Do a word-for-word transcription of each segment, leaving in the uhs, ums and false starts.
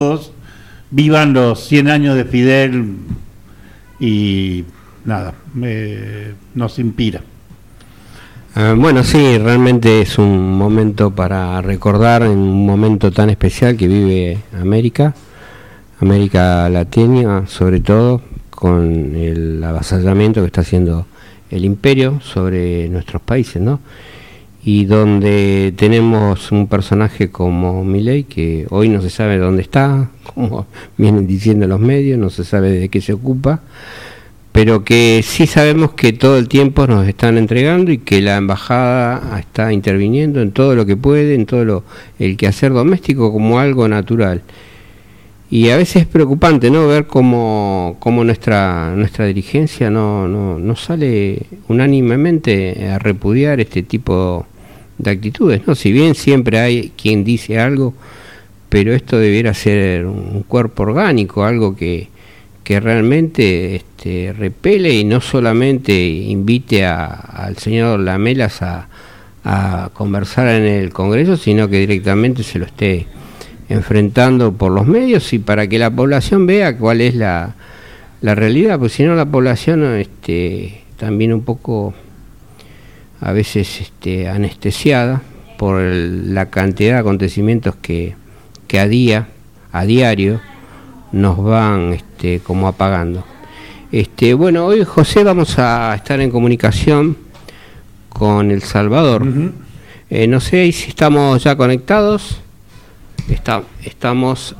vivan los cien años de Fidel y nada, eh, nos inspira. Uh, bueno, sí, realmente es un momento para recordar, en un momento tan especial que vive América, América Latina, sobre todo con el avasallamiento que está haciendo el imperio sobre nuestros países, ¿no? Y donde tenemos un personaje como Milei, que hoy no se sabe dónde está, como vienen diciendo los medios, no se sabe de qué se ocupa, pero que sí sabemos que todo el tiempo nos están entregando y que la embajada está interviniendo en todo lo que puede, en todo lo el quehacer doméstico como algo natural. Y a veces es preocupante, ¿no?, ver cómo, cómo nuestra nuestra dirigencia no, no, no sale unánimemente a repudiar este tipo de actitudes, ¿no? Si bien siempre hay quien dice algo, pero esto debiera ser un cuerpo orgánico, algo que, que realmente este, repele y no solamente invite a, al señor Lamelas a, a conversar en el Congreso, sino que directamente se lo esté enfrentando por los medios y para que la población vea cuál es la, la realidad, porque si no la población este, también un poco a veces este, anestesiada por el, la cantidad de acontecimientos que, que a día, a diario, nos van este, como apagando. Este, bueno, hoy, José, vamos a estar en comunicación con El Salvador. Uh-huh. Eh, no sé si estamos ya conectados. Está, estamos...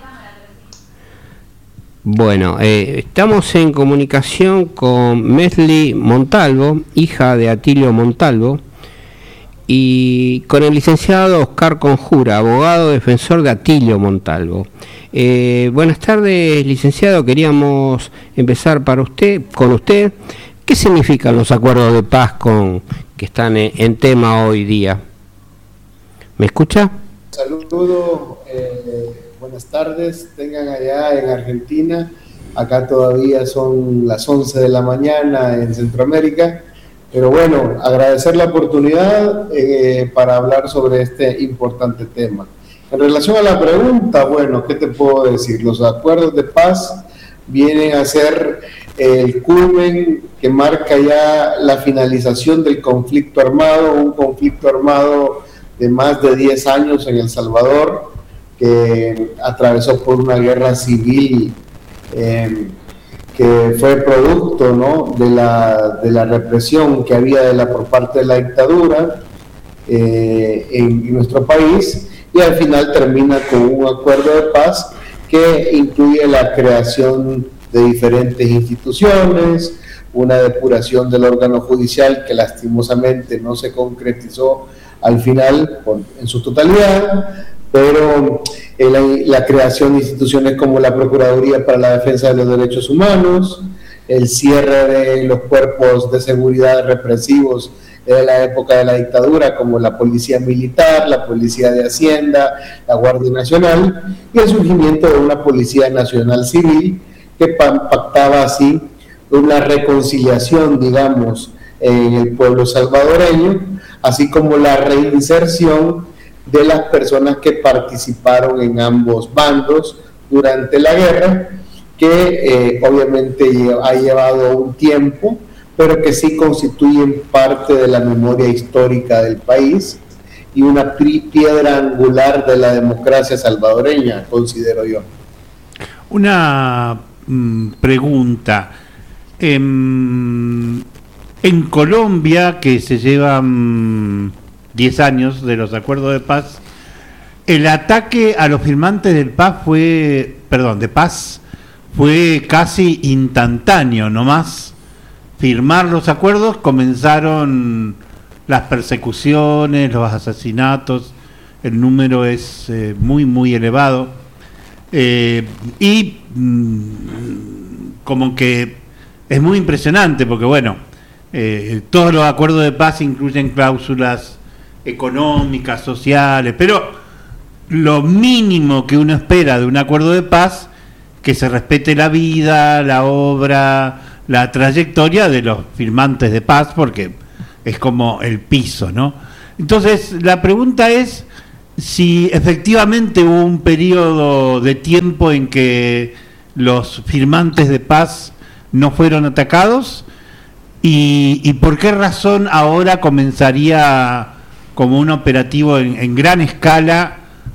Bueno, eh, estamos en comunicación con Mesli Montalvo, hija de Atilio Montalvo, y con el licenciado Oscar Conjura, abogado defensor de Atilio Montalvo. Eh, buenas tardes, licenciado. Queríamos empezar para usted, con usted. ¿Qué significan los acuerdos de paz con que están en, en tema hoy día? ¿Me escucha? Saludos, eh, buenas tardes, tengan allá en Argentina, acá todavía son las once de la mañana en Centroamérica, pero bueno, agradecer la oportunidad eh, para hablar sobre este importante tema. En relación a la pregunta, bueno, ¿qué te puedo decir? Los acuerdos de paz vienen a ser el culmen que marca ya la finalización del conflicto armado, un conflicto armado de más de diez años en El Salvador, que atravesó por una guerra civil eh, que fue producto, ¿no?, de la, de la represión que había de la, por parte de la dictadura eh, en, en nuestro país, y al final termina con un acuerdo de paz que incluye la creación de diferentes instituciones, una depuración del órgano judicial que lastimosamente no se concretizó al final por, en su totalidad, pero eh, la, la creación de instituciones como la Procuraduría para la Defensa de los Derechos Humanos, el cierre de los cuerpos de seguridad represivos de la época de la dictadura, como la Policía Militar, la Policía de Hacienda, la Guardia Nacional, y el surgimiento de una Policía Nacional Civil que pactaba así una reconciliación, digamos, en el pueblo salvadoreño, así como la reinserción de las personas que participaron en ambos bandos durante la guerra, que eh, obviamente ha llevado un tiempo, pero que sí constituyen parte de la memoria histórica del país y una piedra angular de la democracia salvadoreña, considero yo. Una mm, pregunta. Eh, En Colombia, que se llevan diez años de los acuerdos de paz, el ataque a los firmantes del paz fue, perdón, de paz fue casi instantáneo, nomás firmar los acuerdos comenzaron las persecuciones, los asesinatos, el número es eh, muy muy elevado eh, y mm, como que es muy impresionante porque bueno, Eh, todos los acuerdos de paz incluyen cláusulas económicas, sociales, pero lo mínimo que uno espera de un acuerdo de paz, que se respete la vida, la obra, la trayectoria de los firmantes de paz, porque es como el piso, ¿no? Entonces, la pregunta es, si efectivamente hubo un periodo de tiempo en que los firmantes de paz no fueron atacados y, y por qué razón ahora comenzaría como un operativo en, en gran escala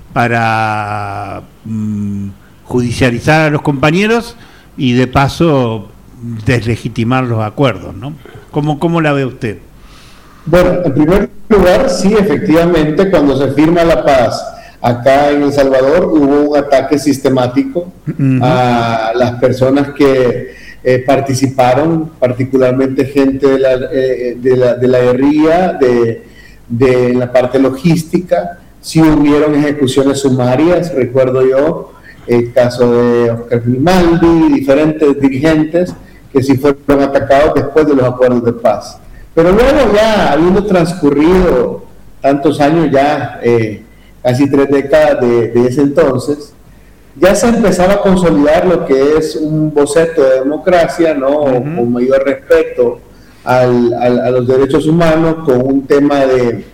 para mmm, judicializar a los compañeros y de paso deslegitimar los acuerdos, ¿no? ¿Cómo, cómo la ve usted? Bueno, en primer lugar, sí, efectivamente, cuando se firma la paz acá en El Salvador hubo un ataque sistemático uh-huh. a las personas que eh, participaron, particularmente gente de la, eh, de la, de la guerrilla, de, de la parte logística. Sí hubieron ejecuciones sumarias, recuerdo yo, el caso de Oscar Grimaldi, diferentes dirigentes que sí fueron atacados después de los acuerdos de paz. Pero luego ya, habiendo transcurrido tantos años ya, eh, casi tres décadas de, de ese entonces, ya se empezaba a consolidar lo que es un boceto de democracia, ¿no? Uh-huh. Con mayor respeto al, al, a los derechos humanos, con un tema de,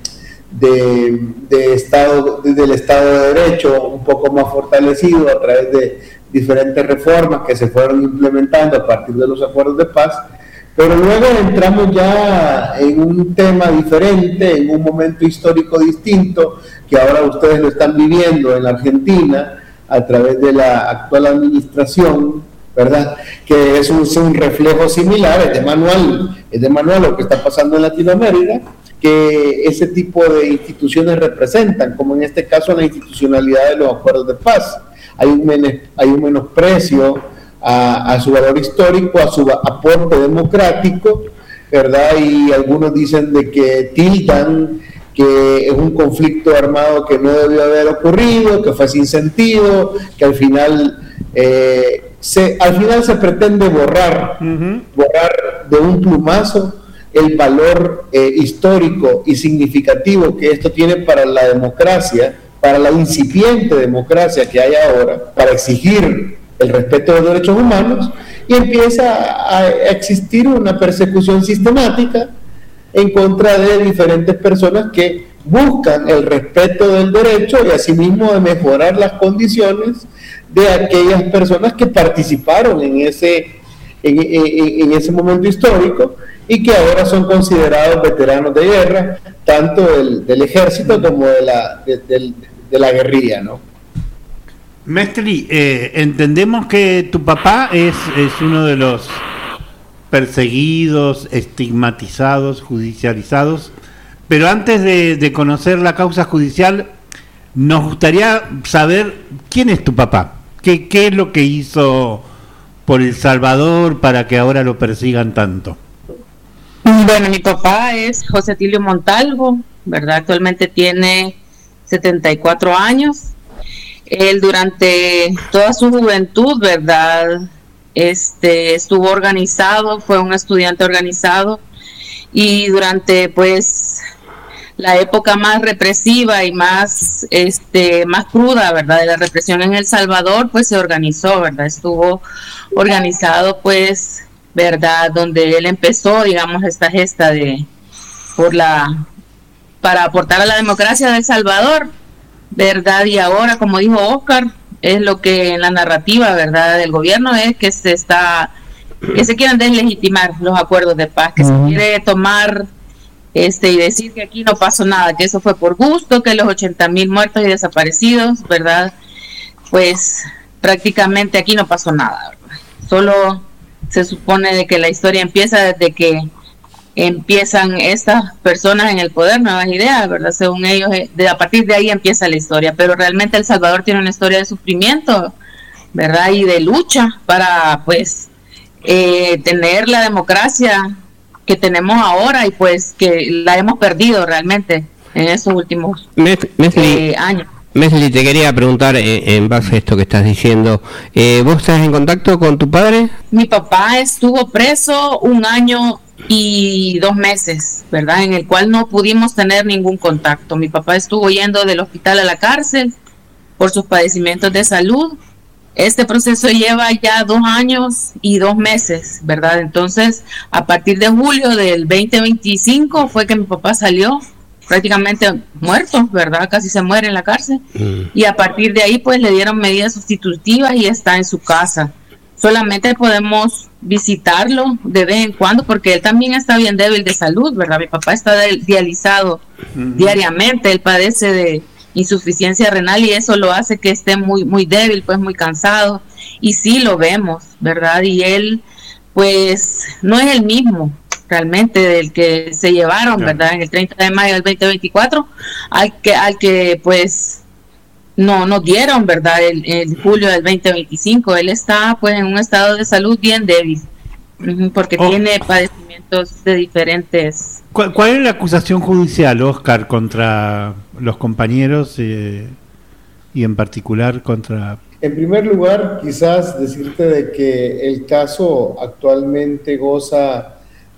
de, de estado, de, del Estado de Derecho un poco más fortalecido a través de diferentes reformas que se fueron implementando a partir de los acuerdos de paz. Pero luego entramos ya en un tema diferente, en un momento histórico distinto, que ahora ustedes lo están viviendo en la Argentina a través de la actual administración, ¿verdad? Que es un, es un reflejo similar, es de manual, es de manual lo que está pasando en Latinoamérica, que ese tipo de instituciones representan, como en este caso la institucionalidad de los acuerdos de paz. Hay un, men- hay un menosprecio A, a su valor histórico, a su aporte democrático, ¿verdad? Y algunos dicen de que tildan que es un conflicto armado que no debió haber ocurrido, que fue sin sentido, que al final eh, se, al final se pretende borrar, uh-huh. borrar de un plumazo el valor eh, histórico y significativo que esto tiene para la democracia, para la incipiente democracia que hay ahora, para exigir el respeto de los derechos humanos, y empieza a existir una persecución sistemática en contra de diferentes personas que buscan el respeto del derecho y asimismo de mejorar las condiciones de aquellas personas que participaron en ese, en, en, en ese momento histórico y que ahora son considerados veteranos de guerra, tanto del, del ejército como de la, de, de, de la guerrilla, ¿no? Mestri, eh, entendemos que tu papá es, es uno de los perseguidos, estigmatizados, judicializados, pero antes de, de conocer la causa judicial, nos gustaría saber quién es tu papá, qué, qué es lo que hizo por El Salvador para que ahora lo persigan tanto. Bueno, mi papá es José Atilio Montalvo, ¿verdad? Actualmente tiene setenta y cuatro años. Él durante toda su juventud, ¿verdad? Este, estuvo organizado, fue un estudiante organizado, y durante pues la época más represiva y más este más cruda, ¿verdad?, de la represión en El Salvador, pues se organizó, ¿verdad? Estuvo organizado, pues, ¿verdad?, donde él empezó, digamos, esta gesta de por la para aportar a la democracia de El Salvador, ¿verdad? Y ahora, como dijo Oscar, es lo que en la narrativa, ¿verdad?, del gobierno es que se está, que se quieren deslegitimar los acuerdos de paz, que uh-huh. se quiere tomar este y decir que aquí no pasó nada, que eso fue por gusto, que los ochenta mil muertos y desaparecidos, ¿verdad?, pues prácticamente aquí no pasó nada, ¿verdad? Solo se supone de que la historia empieza desde que empiezan estas personas en el poder, nuevas ideas, ¿verdad? Según ellos, de, a partir de ahí empieza la historia, pero realmente El Salvador tiene una historia de sufrimiento, ¿verdad? Y de lucha para, pues, eh, tener la democracia que tenemos ahora y pues que la hemos perdido realmente en estos últimos eh, años. Mesli, te quería preguntar en, en base a esto que estás diciendo, eh, ¿vos estás en contacto con tu padre? Mi papá estuvo preso un año y dos meses, ¿verdad?, en el cual no pudimos tener ningún contacto. Mi papá estuvo yendo del hospital a la cárcel por sus padecimientos de salud. Este proceso lleva ya dos años y dos meses, ¿verdad? Entonces, a partir de julio del veinte veinticinco fue que mi papá salió prácticamente muerto, ¿verdad? Casi se muere en la cárcel. Mm. Y a partir de ahí, pues le dieron medidas sustitutivas y está en su casa. Solamente podemos visitarlo de vez en cuando porque él también está bien débil de salud, ¿verdad? Mi papá está dializado uh-huh. diariamente, él padece de insuficiencia renal y eso lo hace que esté muy muy débil, pues muy cansado, y sí lo vemos, ¿verdad? Y él pues no es el mismo realmente del que se llevaron, yeah. ¿verdad? En el treinta de mayo del veinte veinticuatro, al que al que pues no nos dieron, ¿verdad? El, el julio del veinte veinticinco, él está pues en un estado de salud bien débil, porque oh. tiene padecimientos de diferentes. ¿Cuál, ¿Cuál es la acusación judicial, Oscar, contra los compañeros eh, y en particular contra? En primer lugar, quizás decirte de que el caso actualmente goza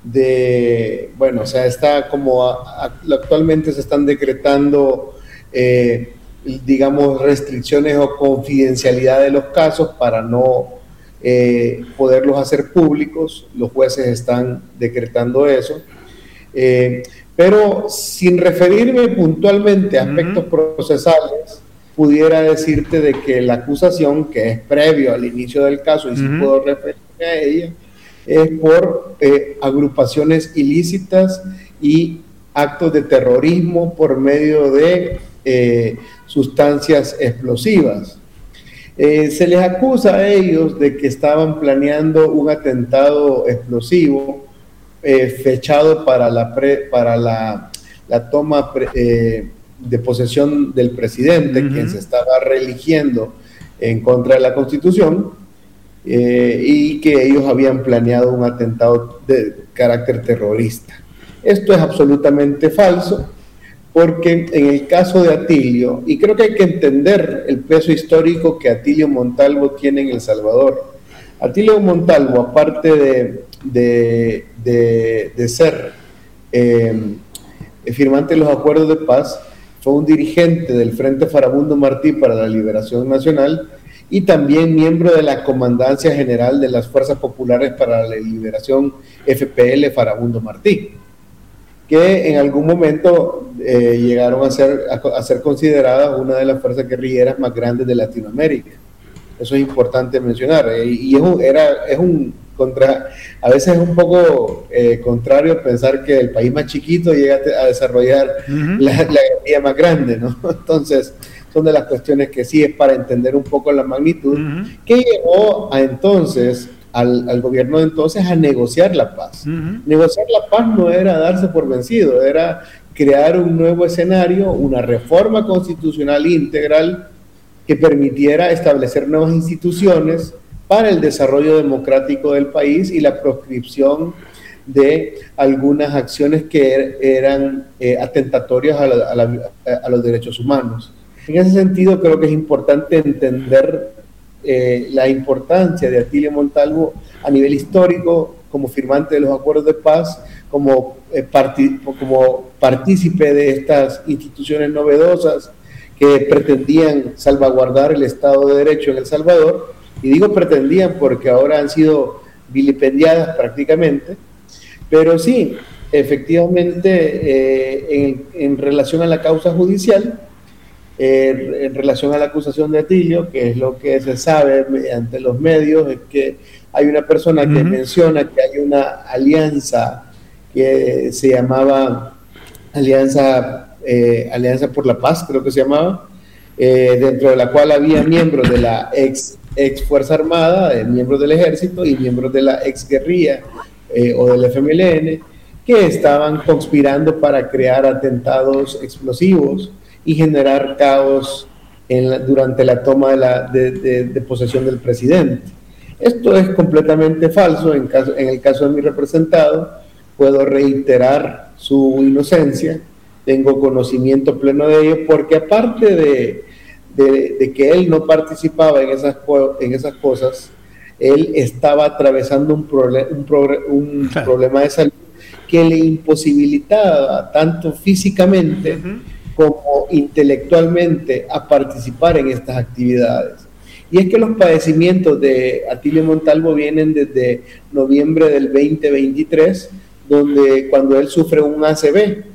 de, bueno, o sea, está como a, a, actualmente se están decretando eh, digamos, restricciones o confidencialidad de los casos para no eh, poderlos hacer públicos. Los jueces están decretando eso. Eh, pero sin referirme puntualmente a aspectos uh-huh. procesales, pudiera decirte de que la acusación, que es previo al inicio del caso, y uh-huh. si puedo referirme a ella, es por eh, agrupaciones ilícitas y actos de terrorismo por medio de eh, sustancias explosivas. Eh, se les acusa a ellos de que estaban planeando un atentado explosivo eh, fechado para la, pre, para la, la toma pre, eh, de posesión del presidente, uh-huh. quien se estaba reeligiendo en contra de la Constitución, eh, y que ellos habían planeado un atentado de carácter terrorista. Esto es absolutamente falso, porque en el caso de Atilio, y creo que hay que entender el peso histórico que Atilio Montalvo tiene en El Salvador. Atilio Montalvo, aparte de, de, de, de ser eh, firmante de los acuerdos de paz, fue un dirigente del Frente Farabundo Martí para la Liberación Nacional y también miembro de la Comandancia General de las Fuerzas Populares para la Liberación, F P L Farabundo Martí, que en algún momento eh, llegaron a ser, a, a ser consideradas una de las fuerzas guerrilleras más grandes de Latinoamérica. Eso es importante mencionar. Eh, y es un, era, es un contra, a veces es un poco eh, contrario pensar que el país más chiquito llega a, a desarrollar uh-huh. la, la guerrilla más grande, ¿no? Entonces, son de las cuestiones que sí es para entender un poco la magnitud, uh-huh. que llevó a entonces Al, al gobierno de entonces a negociar la paz. Uh-huh. Negociar la paz no era darse por vencido, era crear un nuevo escenario, una reforma constitucional integral que permitiera establecer nuevas instituciones para el desarrollo democrático del país y la proscripción de algunas acciones que er, eran eh, atentatorias a, la, a, la, a los derechos humanos. En ese sentido, creo que es importante entender Eh, la importancia de Atilio Montalvo a nivel histórico, como firmante de los acuerdos de paz, como, eh, parti- como partícipe de estas instituciones novedosas que pretendían salvaguardar el Estado de Derecho en El Salvador, y digo pretendían porque ahora han sido vilipendiadas prácticamente, pero sí, efectivamente, eh, en, en relación a la causa judicial, Eh, en relación a la acusación de Atilio, que es lo que se sabe ante los medios, es que hay una persona uh-huh. que menciona que hay una alianza que se llamaba Alianza, eh, Alianza por la Paz, creo que se llamaba, eh, dentro de la cual había miembros de la ex, ex Fuerza Armada, eh, miembros del Ejército y miembros de la ex guerrilla eh, o del F M L N, que estaban conspirando para crear atentados explosivos y generar caos en la, durante la toma de, la, de, de, de posesión del presidente. Esto es completamente falso. En, caso, en el caso de mi representado, puedo reiterar su inocencia, tengo conocimiento pleno de ello, porque aparte de, de, de que él no participaba en esas, en esas cosas, él estaba atravesando un, prole, un, pro, un sí. problema de salud que le imposibilitaba tanto físicamente uh-huh. como intelectualmente a participar en estas actividades. Y es que los padecimientos de Atilio Montalvo vienen desde noviembre del veinte veintitrés, donde cuando él sufre un A C V,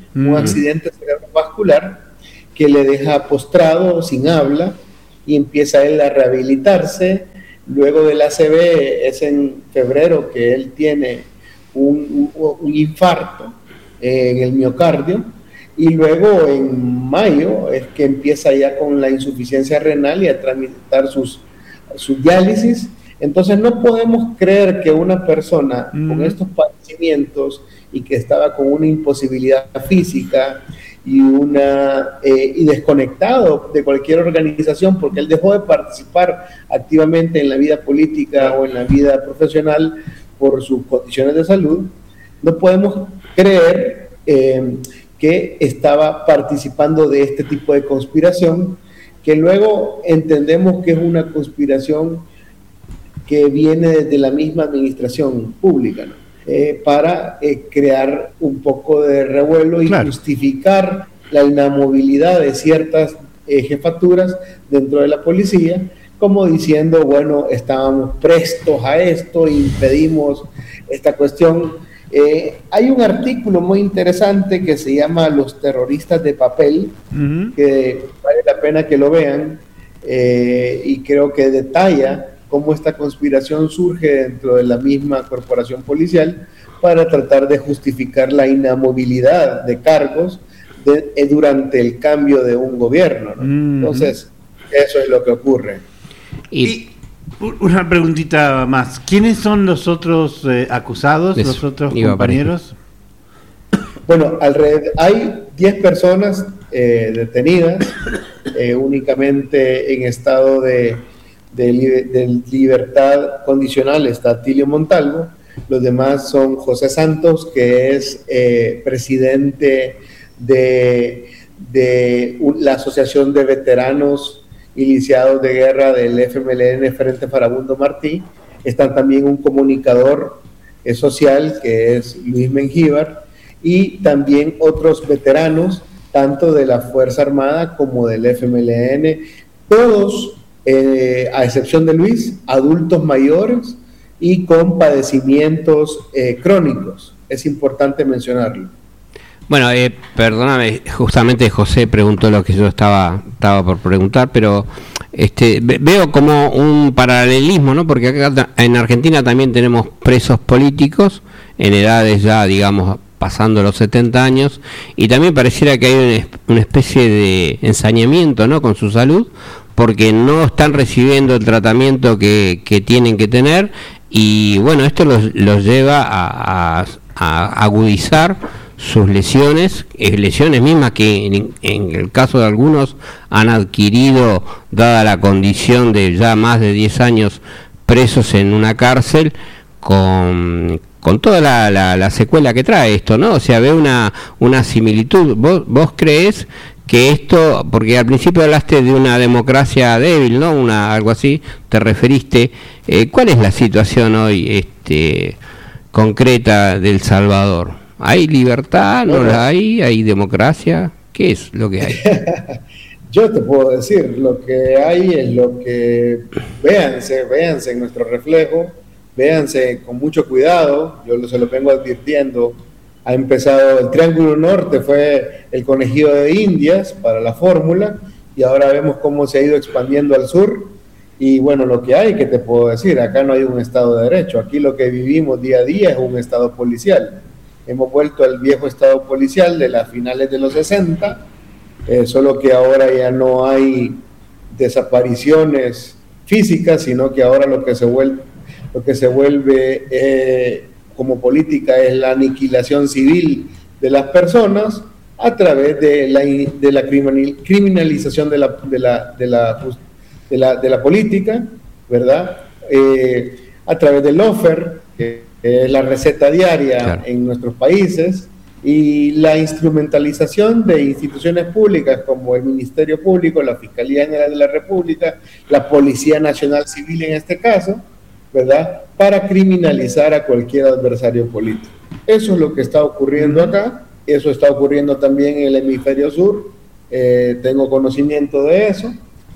mm. un accidente cerebrovascular que le deja postrado, sin habla, y empieza él a rehabilitarse. Luego del A C V es en febrero que él tiene un, un, un infarto en el miocardio, y luego en mayo es que empieza ya con la insuficiencia renal y a tramitar sus, sus diálisis. Entonces no podemos creer que una persona mm. con estos padecimientos y que estaba con una imposibilidad física y una eh, y desconectado de cualquier organización porque él dejó de participar activamente en la vida política o en la vida profesional por sus condiciones de salud, no podemos creer eh, que estaba participando de este tipo de conspiración, que luego entendemos que es una conspiración que viene desde la misma administración pública, ¿no? eh, para eh, crear un poco de revuelo y claro. justificar la inamovilidad de ciertas eh, jefaturas dentro de la policía, como diciendo, bueno, estábamos prestos a esto, impedimos esta cuestión. Eh, hay un artículo muy interesante que se llama Los terroristas de papel, uh-huh. que vale la pena que lo vean, eh, y creo que detalla cómo esta conspiración surge dentro de la misma corporación policial para tratar de justificar la inamovilidad de cargos de, eh, durante el cambio de un gobierno, ¿no? Uh-huh. Entonces, eso es lo que ocurre. Y, y una preguntita más. ¿Quiénes son los otros eh, acusados, Eso. los otros Iba compañeros? Bueno, alrededor, hay diez personas eh, detenidas, eh, únicamente en estado de, de, de libertad condicional está Tilio Montalvo. Los demás son José Santos, que es eh, presidente de, de la Asociación de Veteranos y Lisiados de Guerra del F M L N Frente Farabundo Martí. Están también un comunicador eh, social que es Luis Mengíbar, y también otros veteranos tanto de la Fuerza Armada como del F M L N, todos eh, a excepción de Luis, adultos mayores y con padecimientos eh, crónicos. Es importante mencionarlo. Bueno, eh, perdóname, justamente José preguntó lo que yo estaba estaba por preguntar, pero este veo como un paralelismo, ¿no? Porque acá en Argentina también tenemos presos políticos en edades ya, digamos, pasando los setenta años, y también pareciera que hay una, una especie de ensañamiento, ¿no?, con su salud, porque no están recibiendo el tratamiento que, que tienen que tener, y bueno, esto los, los lleva a, a, a agudizar sus lesiones, eh, lesiones mismas que en, en el caso de algunos han adquirido, dada la condición de ya más de diez años presos en una cárcel, con, con toda la, la, la secuela que trae esto, ¿no? O sea, ve una, una similitud. ¿Vos, vos creés que esto, porque al principio hablaste de una democracia débil, ¿no?, una algo así, te referiste, eh, ¿cuál es la situación hoy este, concreta de El Salvador? ¿Hay libertad? ¿No la hay? ¿Hay democracia? ¿Qué es lo que hay? Yo te puedo decir, lo que hay es lo que, véanse, véanse en nuestro reflejo, véanse con mucho cuidado, yo se lo vengo advirtiendo. Ha empezado el Triángulo Norte, fue el conejillo de Indias para la fórmula, y ahora vemos cómo se ha ido expandiendo al sur. Y bueno, lo que hay, que te puedo decir, acá no hay un Estado de Derecho, aquí lo que vivimos día a día es un Estado policial. Hemos vuelto al viejo Estado policial de las finales de los sesenta, eh, solo que ahora ya no hay desapariciones físicas, sino que ahora lo que se vuelve, lo que se vuelve eh, como política es la aniquilación civil de las personas a través de la, de la criminalización de la, de la, de la, de la, de la política, ¿verdad? Eh, a través del lawfare, que es la receta diaria, claro, en nuestros países, y la instrumentalización de instituciones públicas como el Ministerio Público, la Fiscalía General de la República, la Policía Nacional Civil en este caso, ¿verdad?, para criminalizar a cualquier adversario político. Eso es lo que está ocurriendo acá, eso está ocurriendo también en el hemisferio sur, eh, tengo conocimiento de eso,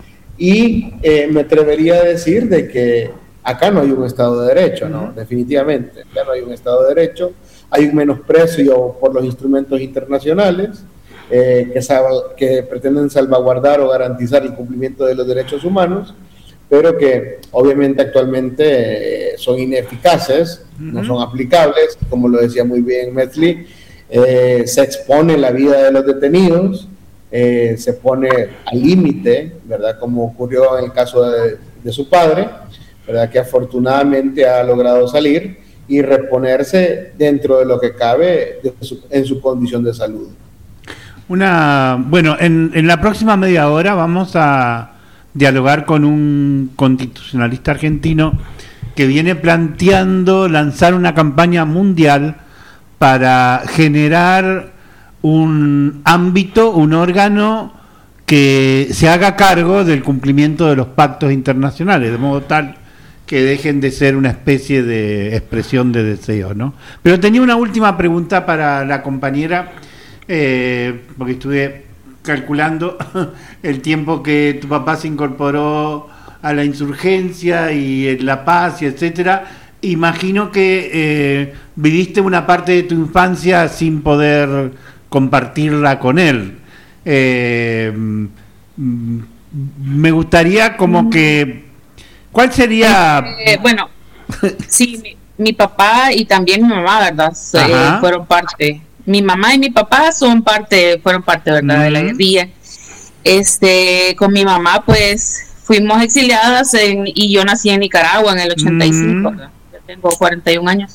y eh, me atrevería a decir de que acá no hay un Estado de Derecho, ¿no? Definitivamente, acá no hay un Estado de Derecho. hay un menosprecio por los instrumentos internacionales eh, que, sal- que pretenden salvaguardar o garantizar el cumplimiento de los derechos humanos, pero que obviamente actualmente eh, son ineficaces, uh-huh. no son aplicables, como lo decía muy bien Metzli, eh, se expone la vida de los detenidos, eh, se pone al límite, ¿verdad? Como ocurrió en el caso de, de su padre, ¿verdad? Que afortunadamente ha logrado salir y reponerse dentro de lo que cabe de su, en su condición de salud. Una, bueno, en, en la próxima media hora vamos a dialogar con un constitucionalista argentino que viene planteando lanzar una campaña mundial para generar un ámbito, un órgano que se haga cargo del cumplimiento de los pactos internacionales, de modo tal que dejen de ser una especie de expresión de deseo, ¿no? Pero tenía una última pregunta para la compañera, eh, porque estuve calculando el tiempo que tu papá se incorporó a la insurgencia y en La Paz y etcétera. Imagino que eh, viviste una parte de tu infancia sin poder compartirla con él. Eh, me gustaría como que... ¿Cuál sería...? Eh, bueno, sí, mi, mi papá y también mi mamá, ¿verdad? Eh, fueron parte... Mi mamá y mi papá son parte, fueron parte, ¿verdad? Uh-huh. De la guerrilla. Este, con mi mamá, pues, fuimos exiliadas en, y yo nací en Nicaragua en el ochenta y cinco, uh-huh. ¿verdad? Yo tengo cuarenta y un años.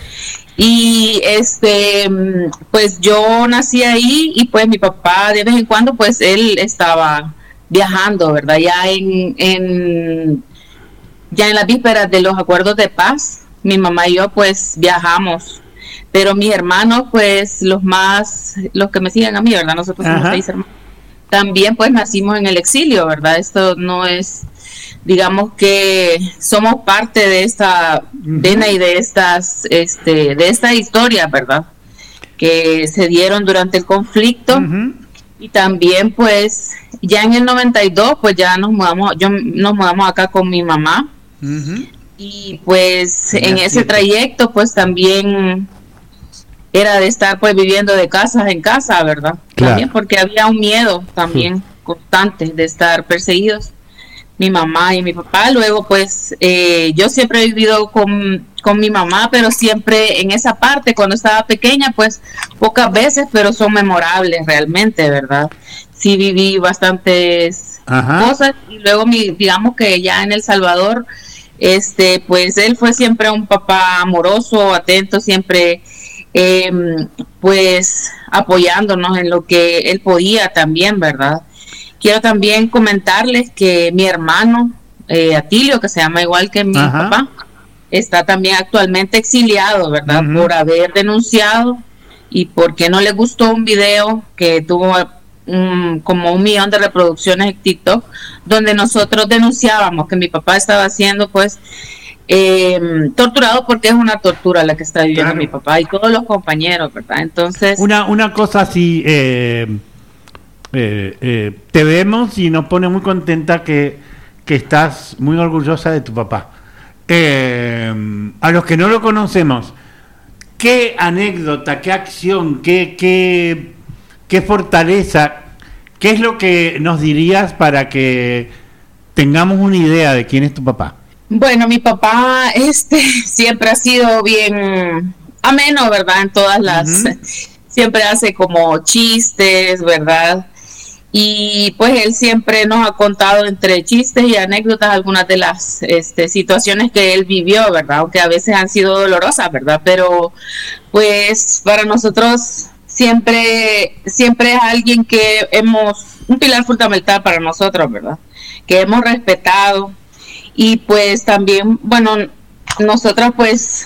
Y, este, pues, yo nací ahí y, pues, mi papá, de vez en cuando, pues, él estaba viajando, ¿verdad? Ya en, en, ya en las vísperas de los acuerdos de paz, mi mamá y yo, pues, viajamos. Pero mis hermanos, pues, los más, los que me siguen a mí, ¿verdad? Nosotros somos Ajá. seis hermanos. También, pues, nacimos en el exilio, ¿verdad? Esto no es, digamos que somos parte de esta vena uh-huh. y de estas, este, de esta historia, ¿verdad? Que se dieron durante el conflicto. Uh-huh. Y también, pues, ya en el noventa y dos, pues, ya nos mudamos, yo nos mudamos acá con mi mamá. Uh-huh. Y, pues, sí, en ese cierto. trayecto, pues, también... era de estar pues viviendo de casa en casa, ¿verdad? Claro. También porque había un miedo también sí. constante de estar perseguidos, mi mamá y mi papá. Luego pues eh, yo siempre he vivido con, con mi mamá, pero siempre en esa parte, cuando estaba pequeña, pues pocas veces, pero son memorables realmente, ¿verdad? Sí viví bastantes Ajá. cosas y luego mi, digamos que ya en El Salvador, este, pues él fue siempre un papá amoroso, atento, siempre... Eh, pues apoyándonos en lo que él podía también, ¿verdad? Quiero también comentarles que mi hermano eh, Atilio, que se llama igual que mi Ajá. papá, está también actualmente exiliado, ¿verdad? Uh-huh. Por haber denunciado y porque no le gustó un video que tuvo um, como un millón de reproducciones en TikTok, donde nosotros denunciábamos que mi papá estaba haciendo pues Eh, torturado, porque es una tortura la que está viviendo claro. mi papá y todos los compañeros, ¿verdad? Entonces una una cosa así eh, eh, eh, te vemos y nos pone muy contenta que, que estás muy orgullosa de tu papá. Eh, a los que no lo conocemos, ¿qué anécdota, qué acción, qué, qué, qué fortaleza, qué es lo que nos dirías para que tengamos una idea de quién es tu papá? Bueno, mi papá este siempre ha sido bien ameno, ¿verdad? En todas las... Uh-huh. Siempre hace como chistes, ¿verdad? Y pues él siempre nos ha contado entre chistes y anécdotas algunas de las este, situaciones que él vivió, ¿verdad? Aunque a veces han sido dolorosas, ¿verdad? Pero pues para nosotros siempre, siempre es alguien que hemos... Un pilar fundamental para nosotros, ¿verdad? Que hemos respetado. Y pues también, bueno, nosotros pues,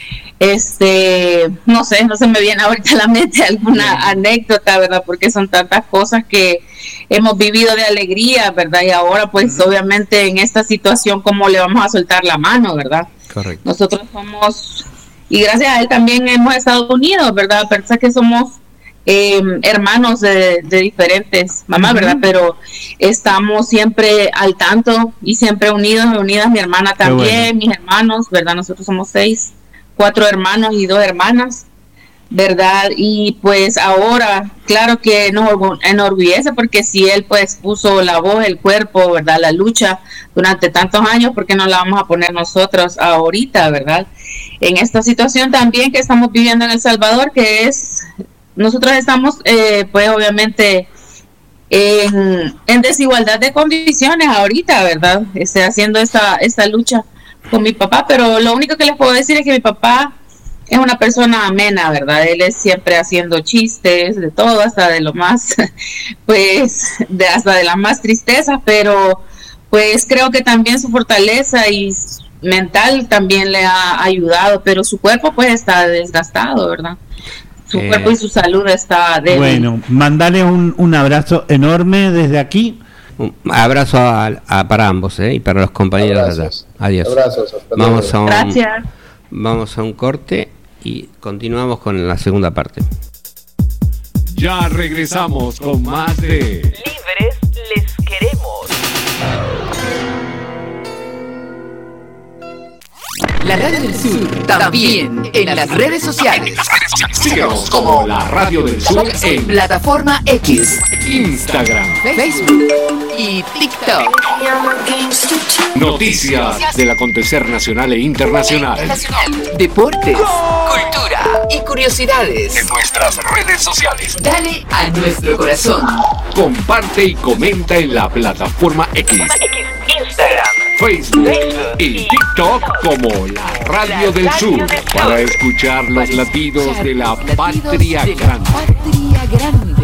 este, no sé, no se me viene ahorita a la mente alguna sí. anécdota, ¿verdad? Porque son tantas cosas que hemos vivido de alegría, ¿verdad? Y ahora pues uh-huh. obviamente en esta situación, ¿cómo le vamos a soltar la mano, verdad? Correcto. Nosotros somos, y gracias a él también hemos estado unidos, ¿verdad? Pensé que somos... Eh, hermanos de, de diferentes mamás, uh-huh. ¿verdad? Pero estamos siempre al tanto y siempre unidos, unidas, mi hermana también, bueno. mis hermanos, ¿verdad? Nosotros somos seis, cuatro hermanos y dos hermanas, ¿verdad? Y pues ahora, claro que nos enorgullece porque si él pues puso la voz, el cuerpo, ¿verdad? La lucha durante tantos años, ¿por qué no la vamos a poner nosotros ahorita, ¿verdad? En esta situación también que estamos viviendo en El Salvador, que es, nosotros estamos eh, pues obviamente en, en desigualdad de condiciones ahorita, ¿verdad? Este, haciendo esta, esta lucha con mi papá, pero lo único que les puedo decir es que mi papá es una persona amena, ¿verdad? Él es siempre haciendo chistes de todo, hasta de lo más, pues, de hasta de las más tristezas, pero pues creo que también su fortaleza y mental también le ha ayudado, pero su cuerpo pues está desgastado, ¿verdad? Su eh, cuerpo y su salud está débil. Bueno, mandale un, un abrazo enorme desde aquí. Un abrazo a, a, para ambos, ¿eh? Y para los compañeros de allá. Adiós. Abrazos, hasta vamos a un, Gracias. Vamos a un corte y continuamos con la segunda parte. Ya regresamos con más de Libres les queremos. La Radio del Sur también en las redes sociales. Síganos como la Radio del Sur en Plataforma X, Instagram, Facebook y TikTok. Noticias del acontecer nacional e internacional. Deportes, cultura y curiosidades En nuestras redes sociales. Dale a nuestro corazón. Comparte y comenta en la Plataforma X, Instagram, Facebook y TikTok como la Radio del Sur, para escuchar los latidos de la patria grande. Patria grande.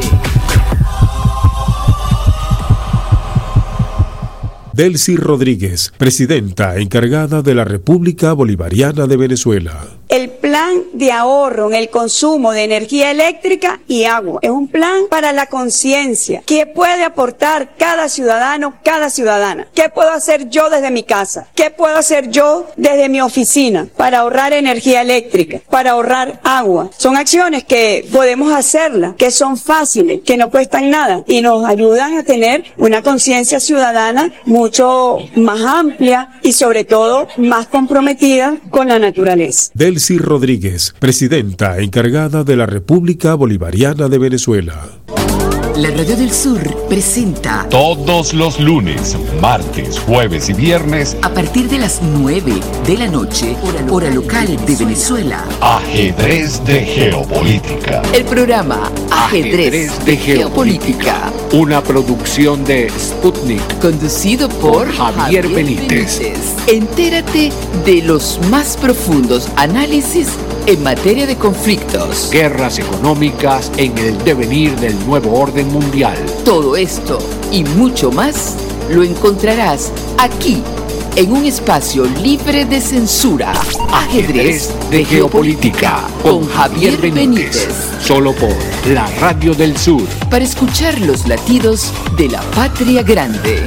Delcy Rodríguez, presidenta encargada de la República Bolivariana de Venezuela. El plan de ahorro en el consumo de energía eléctrica y agua es un plan para la conciencia. ¿Qué puede aportar cada ciudadano, cada ciudadana? ¿Qué puedo hacer yo desde mi casa? ¿Qué puedo hacer yo desde mi oficina para ahorrar energía eléctrica, para ahorrar agua? Son acciones que podemos hacerlas, que son fáciles, que no cuestan nada y nos ayudan a tener una conciencia ciudadana mucho más amplia y sobre todo más comprometida con la naturaleza. Delcy Rodríguez, presidenta encargada de la República Bolivariana de Venezuela. La Radio del Sur presenta Todos los lunes, martes, jueves y viernes, a partir de las nueve de la noche, hora local de Venezuela, Ajedrez de Geopolítica. el programa Ajedrez de Geopolítica, Una producción de Sputnik. conducido por Javier Benítez. Entérate de los más profundos análisis en materia de conflictos. Guerras económicas en el devenir del nuevo orden mundial. Todo esto y mucho más lo encontrarás aquí, en un espacio libre de censura. Ajedrez de Geopolítica con Javier Benítez. Solo por la Radio del Sur. Para escuchar los latidos de la patria grande.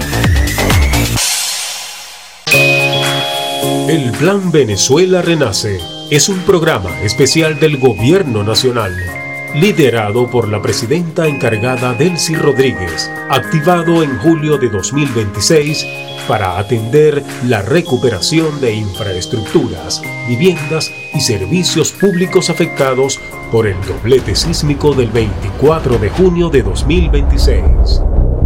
El Plan Venezuela Renace es un programa especial del Gobierno Nacional, liderado por la presidenta encargada Delcy Rodríguez, activado en julio de dos mil veintiséis para atender la recuperación de infraestructuras, viviendas y servicios públicos afectados por el doblete sísmico del veinticuatro de junio de dos mil veintiséis.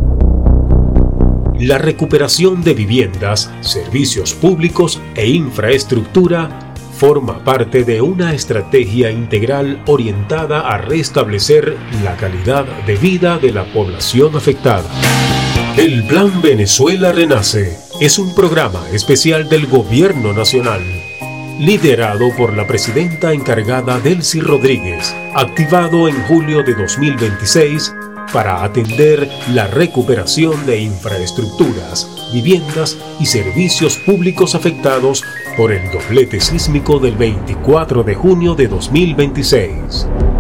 La recuperación de viviendas, servicios públicos e infraestructura forma parte de una estrategia integral orientada a restablecer la calidad de vida de la población afectada. El Plan Venezuela Renace es un programa especial del Gobierno Nacional, liderado por la presidenta encargada Delcy Rodríguez, activado en julio de dos mil veintiséis para atender la recuperación de infraestructuras, viviendas y servicios públicos afectados por el doblete sísmico del veinticuatro de junio de dos mil veintiséis.